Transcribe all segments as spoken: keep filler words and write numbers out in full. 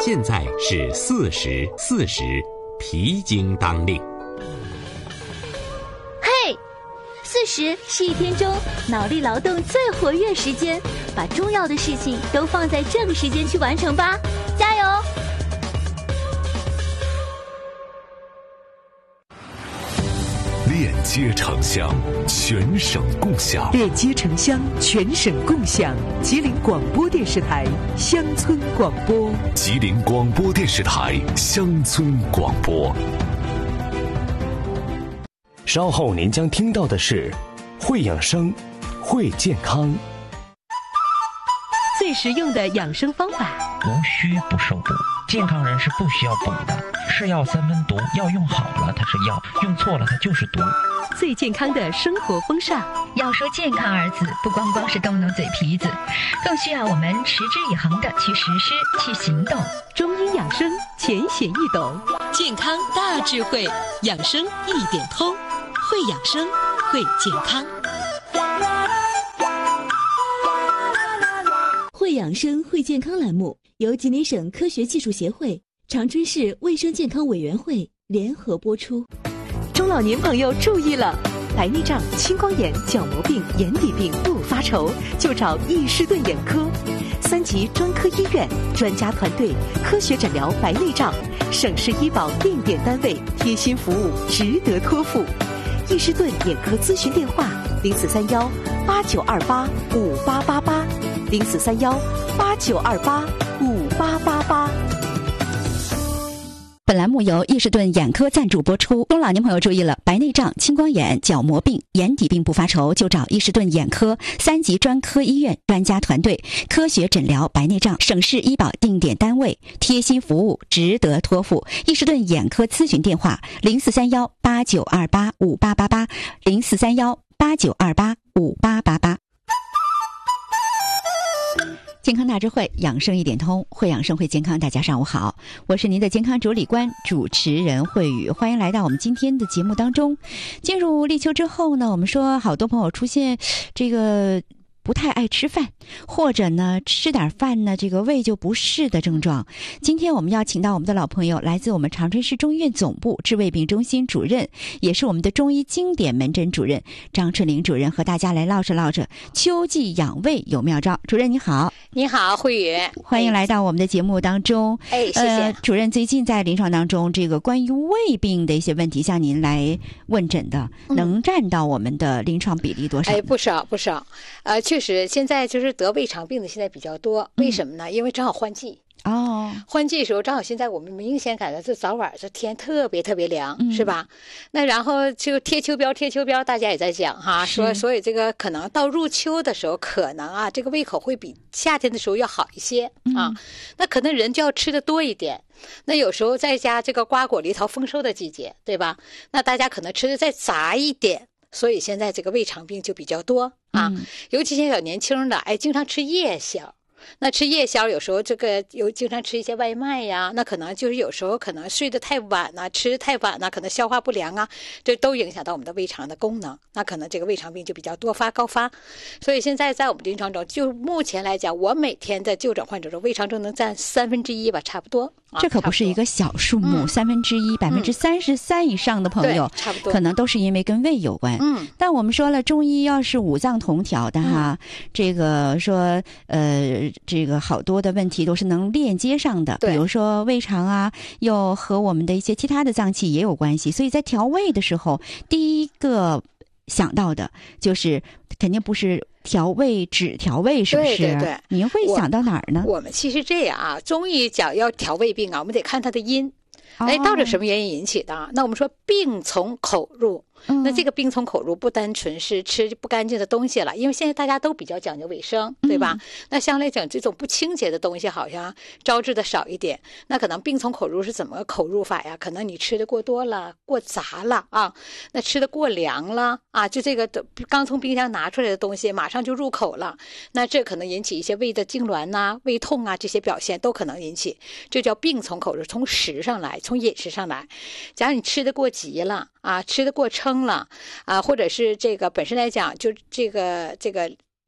现在是巳时巳时，脾经当令。 嘿，巳时是一天中脑力劳动最活跃时间，把重要的事情都放在这个时间去完成吧，加油！ 链接城乡，全省共享。 链接城乡，全省共享。吉林广播电视台乡村广播。 吉林广播电视台乡村广播。 稍后您将听到的是会养生，会健康。 最实用的养生方法： 无虚不受补，健康人是不需要补的。是药三分毒，药用好了它是药，用错了它就是毒。 最健康的生活风尚。 要说健康二字，不光光是动动嘴皮子，更需要我们持之以恒的去实施、去行动。 中医养生浅显易懂， 健康大智慧，养生一点通，会养生，会健康。 会养生会健康栏目由吉林省科学技术协会、长春市卫生健康委员会联合播出。 中老年朋友注意了，白内障、青光眼、角膜病、眼底病不发愁，就找易士顿眼科，三级专科医院，专家团队，科学诊疗白内障，省市医保定点单位，贴心服务，值得托付。易士顿眼科咨询电话：零四三幺八九二八五八八八，零四三幺八九二八五八八八。 本栏目由易士顿眼科赞助播出。中老年朋友注意了，白内障、青光眼、角膜病、眼底病不发愁，就找易士顿眼科，三级专科医院，专家团队，科学诊疗白内障，省市医保定点单位，贴心服务，值得托付。易士顿眼科咨询电话：零四三幺八九二八五八八八，零四三幺八九二八五八八八。健康大智慧，养生一点通，会养生会健康。大家上午好，我是您的健康主理官主持人慧宇，欢迎来到我们今天的节目当中。进入立秋之后呢，我们说好多朋友出现这个不太爱吃饭，或者呢吃点饭呢这个胃就不适的症状。今天我们要请到我们的老朋友，来自我们长春市中医院总部治胃病中心主任，也是我们的中医经典门诊主任张春玲主任，和大家来唠着唠着秋季养胃有妙招。主任你好。 你好，慧宇， 欢迎来到我们的节目当中。 哎，谢谢。 呃、主任最近在临床当中，这个关于胃病的一些问题向您来问诊的，嗯、能占到我们的临床比例多少？ 哎，不少不少。呃，确实，现在就是得胃肠病的现在比较多，为什么呢？嗯、因为正好换季。 哦， 换季的时候正好现在我们明显感到这早晚这天特别特别凉， 嗯、 是吧？那然后就贴秋膘贴秋膘，大家也在讲哈，说所以这个可能到入秋的时候，可能啊这个胃口会比夏天的时候要好一些啊。 嗯、 那可能人就要吃的多一点。那有时候再加这个瓜果梨桃丰收的季节，对吧？那大家可能吃的再杂一点。所以现在这个胃肠病就比较多啊， 嗯、 尤其像小年轻的，哎，经常吃夜宵。那吃夜宵有时候这个有经常吃一些外卖呀，那可能就是有时候可能睡得太晚啊，吃得太晚啊，可能消化不良啊，这都影响到我们的胃肠的功能，那可能这个胃肠病就比较多发高发。所以现在在我们临床中，就目前来讲，我每天在就诊患者中，胃肠症能占三分之一吧，差不多。 这可不是一个小数目，三分之一，百分之三十三以上的朋友， 差不多可能都是因为跟胃有关。 嗯， 但我们说了，中医要是五脏同调的哈，嗯、这个说呃，这个好多的问题都是能链接上的，比如说胃肠啊，又和我们的一些其他的脏器也有关系。所以在调胃的时候，第一个想到的就是肯定不是调胃只调胃，是不是？ 对对对。 您会想到哪儿呢？ 我, 我们其实这样啊，中医讲要调胃病啊，我们得看它的因。哎，到底什么原因引起的啊？那我们说病从口入。那这个病从口入不单纯是吃不干净的东西了，因为现在大家都比较讲究卫生，对吧？嗯、那相对来讲，这种不清洁的东西好像招致的少一点。那可能病从口入是怎么口入法呀？可能你吃的过多了、过杂了啊，那吃的过凉了啊，就这个刚从冰箱拿出来的东西马上就入口了，那这可能引起一些胃的痉挛呐、胃痛啊，这些表现都可能引起，这叫病从口入，从食上来，从饮食上来。假如你吃的过急了啊，吃的过撑了啊，或者是这个本身来讲就这个这个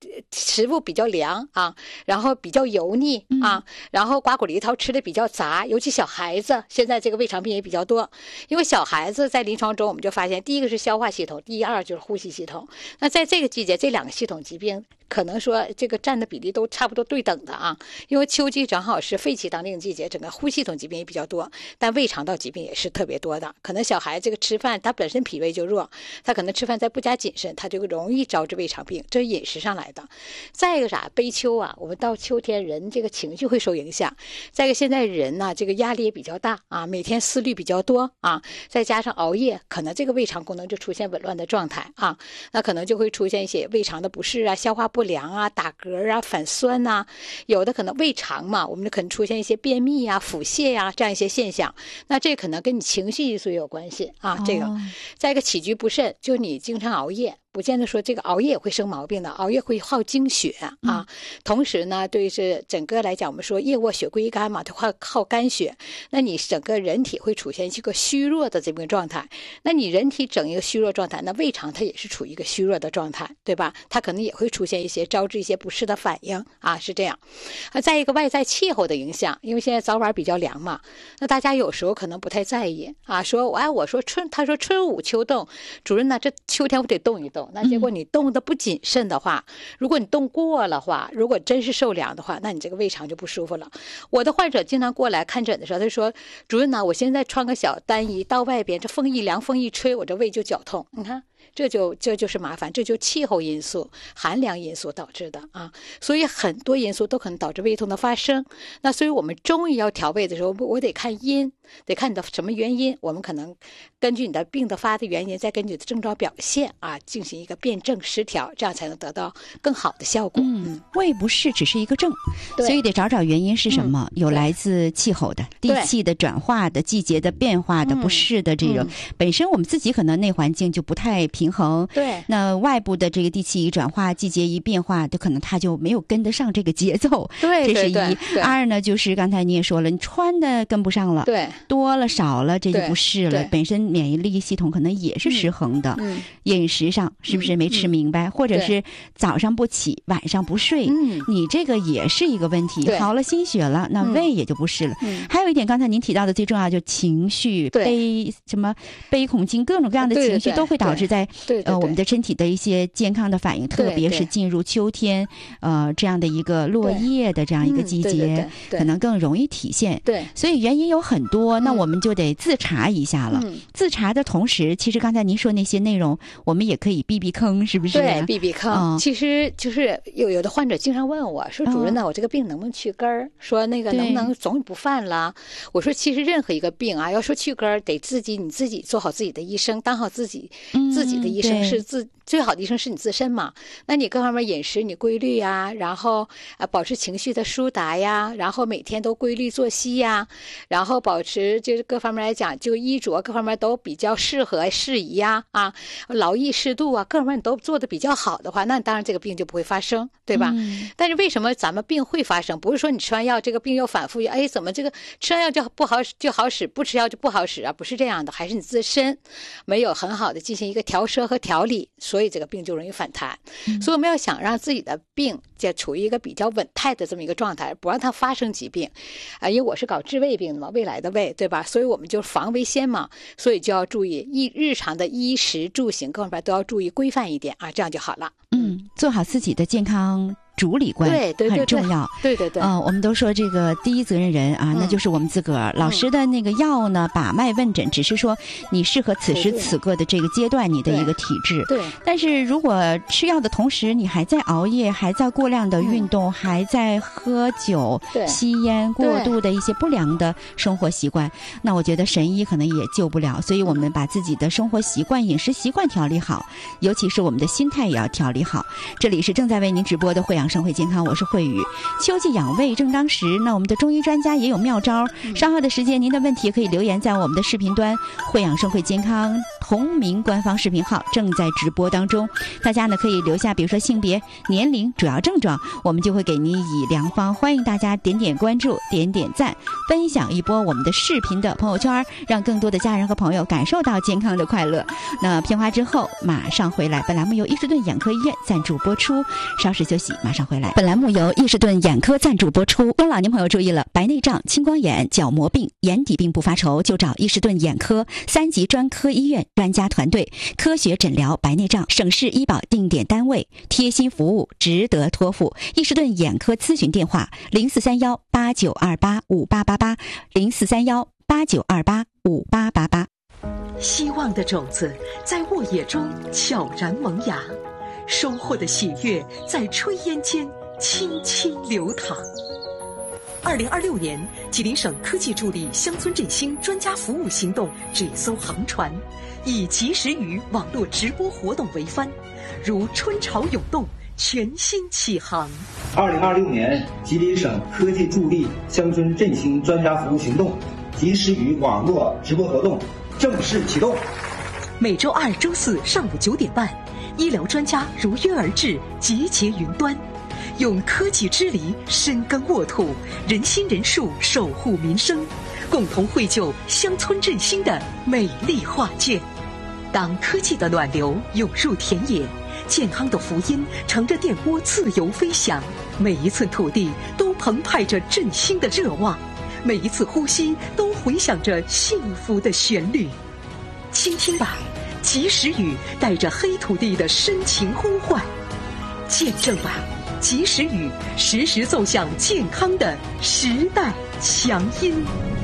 食物比较凉啊，然后比较油腻啊，然后瓜果梨桃吃的比较杂，尤其小孩子现在这个胃肠病也比较多。因为小孩子在临床中我们就发现，第一个是消化系统，第二就是呼吸系统。那在这个季节，这两个系统疾病可能说这个占的比例都差不多对等的啊。因为秋季正好是肺气当令季节，整个呼吸系统疾病也比较多，但胃肠道疾病也是特别多的。可能小孩这个吃饭他本身脾胃就弱，他可能吃饭再不加谨慎，他就容易招致胃肠病，这是饮食上来的。再一个啥，悲秋啊，我们到秋天人这个情绪会受影响。再一个现在人呢、啊、这个压力也比较大啊，每天思虑比较多啊，再加上熬夜，可能这个胃肠功能就出现紊乱的状态啊，那可能就会出现一些胃肠的不适啊，消化不良啊，打嗝啊，反酸呐、啊，有的可能胃肠嘛，我们可能出现一些便秘啊、腹泻呀、啊、这样一些现象。那这可能跟你情绪因素也有关系啊。这个，再一个起居不慎，就你经常熬夜。不见得说这个熬夜也会生毛病的，熬夜会耗精血啊。嗯、同时呢，对是整个来讲，我们说夜卧血归肝嘛，它会耗肝血，那你整个人体会出现一个虚弱的这么一个状态。那你人体整一个虚弱状态，那胃肠它也是处于一个虚弱的状态，对吧？它可能也会出现一些招致一些不适的反应啊，是这样。啊，再一个外在气候的影响，因为现在早晚比较凉嘛，那大家有时候可能不太在意啊，说哎，我说春，他说春捂秋冻，主任呢，这秋天我得动一动。那结果你动的不谨慎的话，如果你动过了话，如果真是受凉的话，那你这个胃肠就不舒服了。我的患者经常过来看诊的时候，他说主任呢，我现在穿个小单衣到外边，这风一凉风一吹，我这胃就绞痛。你看这就这就是麻烦，这就气候因素、寒凉因素导致的啊。所以很多因素都可能导致胃痛的发生。那所以我们中医要调胃的时候，我得看因，得看你的什么原因，我们可能根据你的病的发的原因，再根据你的症状表现啊，进行一个辩证失调，这样才能得到更好的效果。 嗯，胃不适只是一个症，所以得找找原因是什么。嗯、有来自气候的、地气的转化的、季节的变化的、不适的这种、嗯，本身我们自己可能内环境就不太平衡。 对， 那外部的这个地气一转化、季节一变化，就可能它就没有跟得上这个节奏。 对， 这是一。 对对对二呢，就是刚才你也说了，你穿的跟不上了。 对。 多了少了这就不是了，本身免疫力系统可能也是失衡的。 嗯、 饮食上是不是没吃明白，嗯、或者是早上不起，晚上不睡， 嗯、 你这个也是一个问题。好了心血了，那胃也就不是了。 嗯、 还有一点，刚才您提到的最重要，就情绪、悲什么悲恐惊，各种各样的情绪都会导致在呃我们的身体的一些健康的反应，特别是进入秋天呃这样的一个落叶的这样一个季节， 嗯、对对对对可能更容易体现。 对， 所以原因有很多。那我们就得自查一下了。 嗯、 自查的同时，其实刚才您说那些内容，我们也可以避避坑，是不是？ 对，避避坑。 嗯、 其实就是有有的患者经常问我说：“主任呢，嗯、我这个病能不能去根儿？说那个能不能总不犯了？”我说：“其实任何一个病啊，要说去根儿，得自己你自己做好自己的医生，当好自己、嗯、自己的医生是自。”最好的医生是你自身嘛，那你各方面饮食你规律呀，然后啊保持情绪的疏达呀，然后每天都规律作息呀，然后保持就是各方面来讲，就衣着各方面都比较适合适宜呀，啊劳逸适度啊，各方面你都做得比较好的话，那当然这个病就不会发生，对吧？ 嗯、 但是为什么咱们病会发生？不是说你吃完药这个病又反复，哎，怎么这个吃完药就不好就好使，不吃药就不好使啊？不是这样的，还是你自身没有很好的进行一个调摄和调理，所以这个病就容易反弹。 嗯、 所以我们要想让自己的病就处于一个比较稳态的这么一个状态，不让它发生疾病啊。因为我是搞治胃病的嘛，未来的胃，对吧？所以我们就防为先嘛，所以就要注意一日常的衣食住行各方面都要注意规范一点啊，这样就好了。 嗯，做好自己的健康主理观对对对很重要， 对对对。 嗯、呃，我们都说这个第一责任人啊，嗯、那就是我们自个儿。老师的那个药呢，把脉问诊，只是说你适合此时此刻的这个阶段你的一个体质。 对。 但是如果吃药的同时，你还在熬夜，还在过量的运动，嗯、还在喝酒、吸烟、过度的一些不良的生活习惯，那我觉得神医可能也救不了。所以我们把自己的生活习惯、饮食习惯调理好，尤其是我们的心态也要调理好。这里是正在为您直播的慧养生会健康，我是慧宇。秋季养胃正当时，那我们的中医专家也有妙招。稍后的时间，您的问题也可以留言在我们的视频端慧养生会健康同名官方视频号正在直播当中，大家呢可以留下比如说性别、年龄、主要症状，我们就会给您以良方。欢迎大家点点关注、点点赞，分享一波我们的视频的朋友圈，让更多的家人和朋友感受到健康的快乐。那片花之后马上回来，本栏目由伊士顿眼科医院赞助播出，稍事休息马上回来。本栏目由伊士顿眼科赞助播出。中老年朋友注意了，白内障、青光眼、角膜病、眼底病不发愁，就找伊士顿眼科三级专科医院专家团队，科学诊疗白内障，省市医保定点单位，贴心服务，值得托付。伊士顿眼科咨询电话零四三幺八九二八五八八八零四三幺八九二八五八八八。 希望的种子在沃野中悄然萌芽，收获的喜悦在炊烟间轻轻流淌。二零二六年，吉林省科技助力乡村振兴专家服务行动这艘航船，以及时雨网络直播活动为帆，如春潮涌动，全新起航。 二零二六年，吉林省科技助力乡村振兴专家服务行动及时雨网络直播活动正式启动。 每周二、周四上午九点半，医疗专家如约而至，集结云端。用科技之力深耕沃土，人心人术守护民生，共同绘就乡村振兴的美丽画卷。当科技的暖流涌入田野，健康的福音乘着电波自由飞翔，每一寸土地都澎湃着振兴的热望，每一次呼吸都回响着幸福的旋律。倾听吧，及时雨带着黑土地的深情呼唤，见证吧，及时雨时时奏响健康的时代强音。